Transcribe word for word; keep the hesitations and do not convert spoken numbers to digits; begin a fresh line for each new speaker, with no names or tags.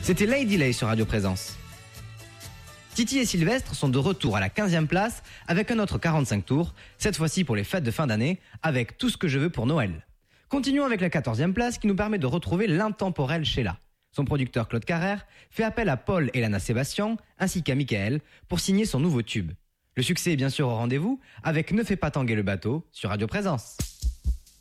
C'était Lady Lay sur Radio Présence. Titi et Sylvestre sont de retour à la quinzième place avec un autre quarante-cinq tours, cette fois-ci pour les fêtes de fin d'année, avec Tout ce que je veux pour Noël. Continuons avec la quatorzième place qui nous permet de retrouver l'intemporel Sheila. Son producteur Claude Carrère fait appel à Paul et Lana Sébastien, ainsi qu'à Michael, pour signer son nouveau tube. Le succès est bien sûr au rendez-vous avec Ne fais pas tanguer le bateau sur Radio Présence.